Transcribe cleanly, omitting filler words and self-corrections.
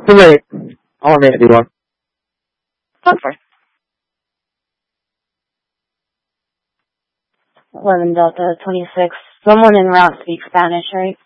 Too late. I'll make you one. Go for it. 11 Delta 26. Someone en route speaks Spanish, right?